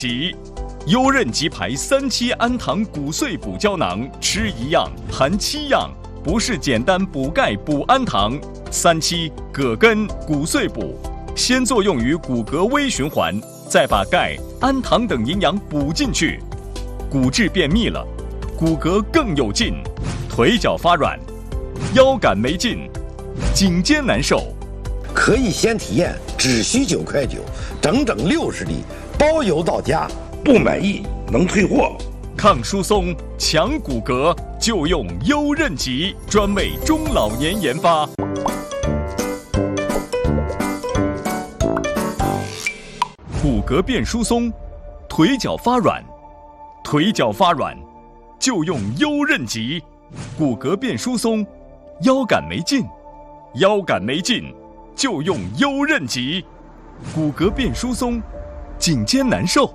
及优韧吉牌3期氨糖骨碎补胶囊，吃1样含7样，不是简单补钙补氨糖。3期葛根骨碎补，先作用于骨骼微循环，再把钙、氨糖等营养补进去，骨质变密了，骨骼更有劲，腿脚发软，腰杆没劲，颈肩难受。 可以先体验，只需9块9，整整60粒，包邮到家。不满意能退货。 抗疏松、强骨骼，就用优韧吉，专为中老年研发。骨骼变疏松，腿脚发软，就用优韧吉。骨骼变疏松，腰杆没劲，就用优韧吉。骨骼变疏松，颈肩难受，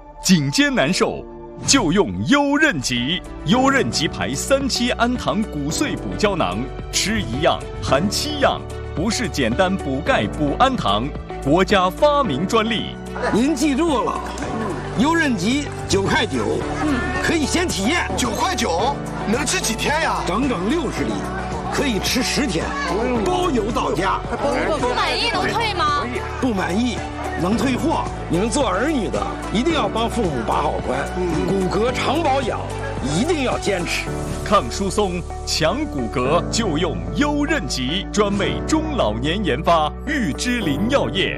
就用优韧吉。优韧吉牌3期氨糖骨碎补胶囊，吃1样含7样，不是简单补钙补氨糖，国家发明专利。 您记住了，优韧吉9块9，可以先体验。 9块9，能吃几天呀？ 整整60粒，可以吃10天，包邮到家。 不满意能退吗？ 不满意能退货。你们做儿女的一定要帮父母把好关，骨骼常保养一定要坚持。 抗疏松、强骨骼，就用优韧吉，专为中老年研发，玉芝林药业。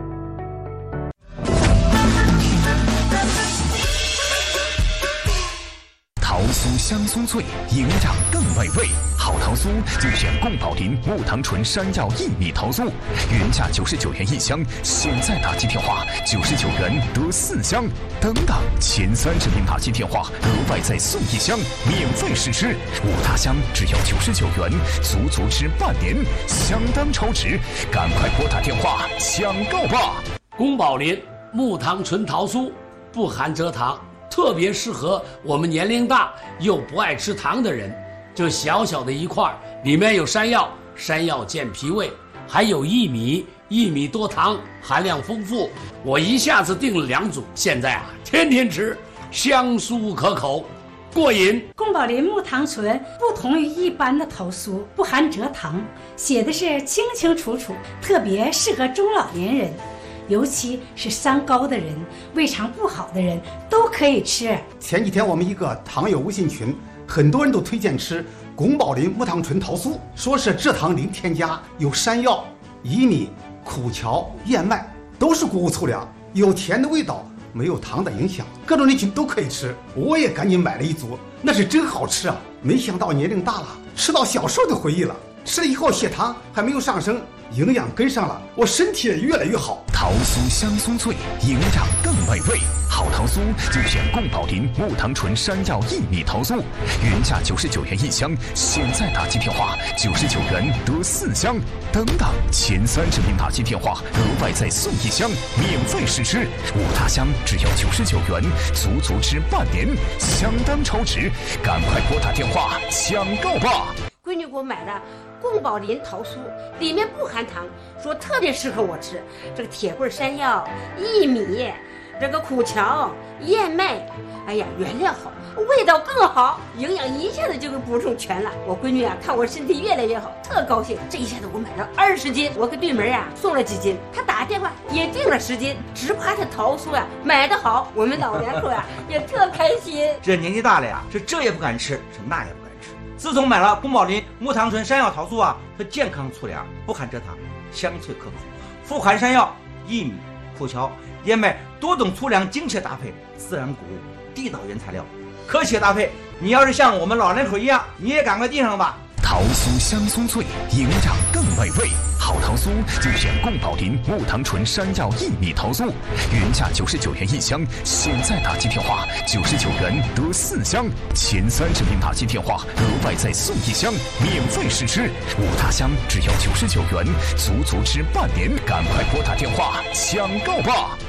桃酥香酥脆，营养更美味。好桃酥就选宫保林木糖醇山药薏米桃酥，原价99元1箱，现在打击电话99元得4箱，等等前30名打击电话额外再送1箱，免费试吃。5大箱只要99元，足吃半年，相当超值，赶快拨打电话抢购吧！ 宫保林木糖醇桃酥不含蔗糖，特别适合我们年龄大又不爱吃糖的人。这小小的一块，里面有山药，山药健脾胃，还有薏米，薏米多糖，含量丰富。我一下子订了2组，现在天天吃，香酥可口，过瘾。 宫保林木糖醇不同于一般的桃酥，不含蔗糖，写的是清清楚楚，特别适合中老年人。尤其是三高的人、胃肠不好的人都可以吃。 前几天我们一个糖友微信群，很多人都推荐吃宫保林木糖醇桃酥，说是蔗糖零添加，有山药、薏米、苦荞、燕麦，都是谷物粗粮，有甜的味道，没有糖的影响，各种人群都可以吃。我也赶紧买了1组，那是真好吃啊！没想到年龄大了，吃到小时候的回忆了。吃了以后血糖还没有上升，营养跟上了，我身体也越来越好。 桃酥香酥脆，营养更美味。好桃酥就选宫保林木糖醇山药薏米桃酥，原价99元1箱，现在打击电话99元得4箱，等等前30名打击电话额外再送1箱，免费试吃。5大箱只要99元，足吃半年，相当超值，赶快拨打电话抢购吧！ 闺女给我买的宫保林桃酥，里面不含糖，说特别适合我吃。这个铁棍山药、薏米，这个苦荞、燕麦，哎呀，原料好，味道更好，营养一下子就给补充全了。我闺女啊，看我身体越来越好，特高兴。这一下子我买了20斤，我给对门啊送了几斤，他打电话也订了10斤，只怕这桃酥啊买得好，我们老两口啊也特开心。 这年纪大了呀，是这也不敢吃，是那也不敢吃。自从买了宫保林木糖醇山药桃酥啊，它健康粗粮，不含蔗糖，香脆可口，富含山药、薏米、苦荞、燕麦多种粗粮精确搭配，自然谷物，地道原材料，科学搭配。你要是像我们老人口一样，你也赶快订上吧。 桃酥香酥脆，营养更美味。好桃酥就选宫保林木糖醇山药薏米桃酥，原价99元1箱，现在打击电话99元得4箱，前30名打击电话额外再送1箱，免费试吃。5大箱只要99元，足吃半年，赶快拨打电话抢购吧！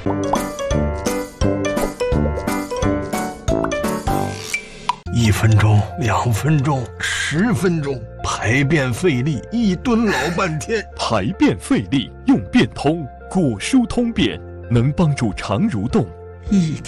1分钟、2分钟、10分钟，排便费力，一蹲老半天。 排便费力用便通，果蔬通便，能帮助肠蠕动， 一